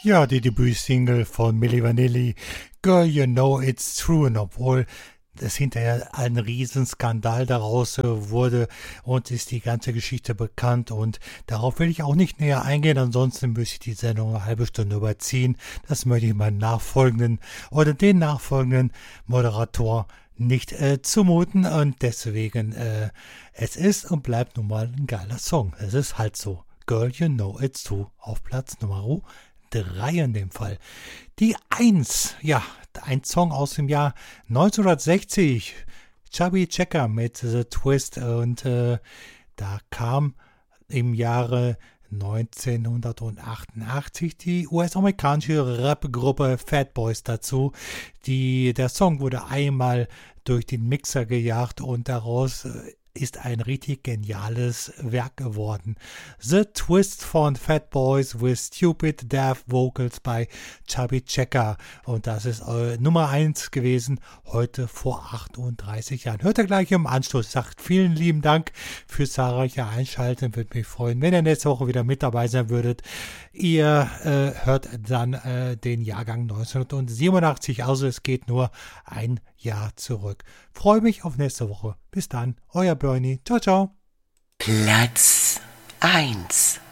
Ja, die Debütsingle von Milli Vanilli, Girl, You Know It's True. Und obwohl es hinterher ein Riesenskandal daraus wurde und ist die ganze Geschichte bekannt und darauf will ich auch nicht näher eingehen, ansonsten müsste ich die Sendung eine halbe Stunde überziehen. Das möchte ich meinen nachfolgenden oder den nachfolgenden Moderator nicht zumuten und deswegen es ist und bleibt nun mal ein geiler Song. Es ist halt so. Girl, You Know It's True auf Platz Nummer 3 in dem Fall. Die 1, ja, ein Song aus dem Jahr 1960, Chubby Checker mit The Twist und da kam im Jahre 1988 die US-amerikanische Rap-Gruppe Fat Boys dazu. Der Song wurde einmal durch den Mixer gejagt und daraus ist ein richtig geniales Werk geworden. The Twist von Fat Boys with Stupid Deaf Vocals bei Chubby Checker. Und das ist Nummer 1 gewesen, heute vor 38 Jahren. Hört ihr gleich im Anschluss. Sagt vielen lieben Dank fürs zahlreiche Einschalten. Würde mich freuen, wenn ihr nächste Woche wieder mit dabei sein würdet. Ihr hört dann den Jahrgang 1987. Also es geht nur ein Jahr zurück. Freue mich auf nächste Woche. Bis dann, euer Bernie. Ciao, ciao. Platz 1.